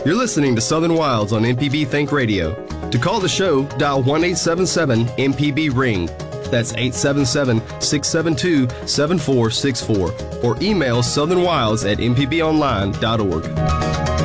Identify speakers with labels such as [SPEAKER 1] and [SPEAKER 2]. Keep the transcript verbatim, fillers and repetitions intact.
[SPEAKER 1] You're listening to Southern Wilds on M P B Think Radio. To call the show, dial one eight seven seven M P B ring. That's eight seven seven, six seven two, seven four six four. Or email southernwilds at m p b online dot org.